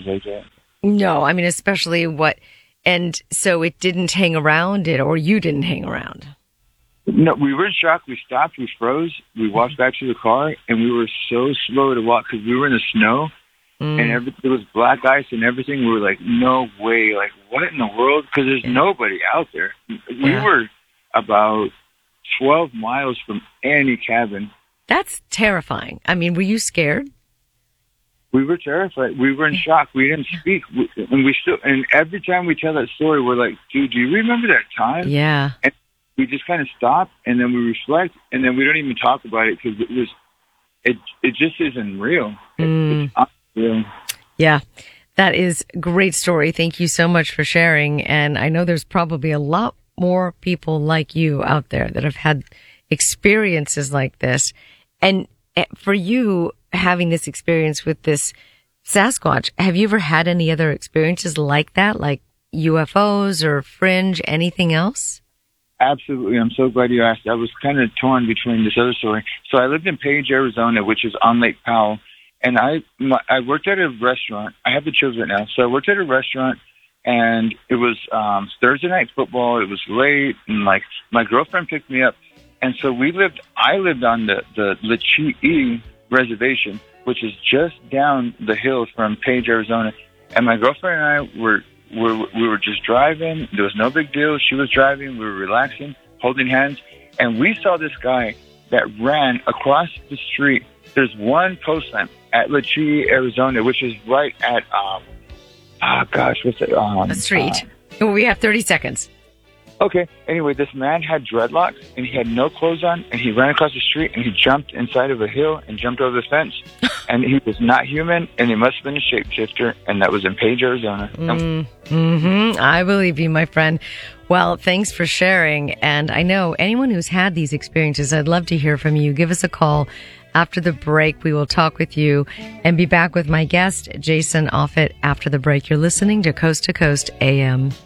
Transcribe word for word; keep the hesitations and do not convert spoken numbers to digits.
animals like that. No, I mean, especially what, and so it didn't hang around it, or you didn't hang around. No, we were in shock. We stopped, we froze, we walked back to the car, and we were so slow to walk because we were in the snow, mm. and every, there was black ice and everything. We were like, no way, like, what in the world? Because there's yeah. nobody out there. We yeah. were about twelve miles from any cabin. That's terrifying. I mean, were you scared? We were terrified. We were in shock. We didn't speak. We, and we still, and every time we tell that story, we're like, dude, do you remember that time? Yeah. And we just kind of stop, and then we reflect, and then we don't even talk about it because it was, it it just isn't real. Mm. It's not real. Yeah. That is a great story. Thank you so much for sharing. And I know there's probably a lot more people like you out there that have had experiences like this. And for you, having this experience with this Sasquatch, have you ever had any other experiences like that, like U F Os or fringe, anything else? Absolutely. I'm so glad you asked. I was kind of torn between this other story. So I lived in Page, Arizona, which is on Lake Powell, and I my, I worked at a restaurant. I have the children now, so I worked at a restaurant, and it was um, Thursday night football. It was late, and like my girlfriend picked me up, and so we lived. I lived on the the Lechee reservation, which is just down the hill from Page, Arizona. And my girlfriend and I were, were we were just driving. There was no big deal. She was driving. We were relaxing, holding hands. And we saw this guy that ran across the street. There's one post lamp at Lechee, Arizona, which is right at, um, oh gosh, what's it? Um, a street. Uh, we have thirty seconds. Okay. Anyway, this man had dreadlocks, and he had no clothes on, and he ran across the street, and he jumped inside of a hill and jumped over the fence. And he was not human, and he must have been a shapeshifter, and that was in Page, Arizona. Mm, mm-hmm. I believe you, my friend. Well, thanks for sharing. And I know anyone who's had these experiences, I'd love to hear from you. Give us a call. After the break, we will talk with you and be back with my guest, Jason Offutt, after the break. You're listening to Coast to Coast A M.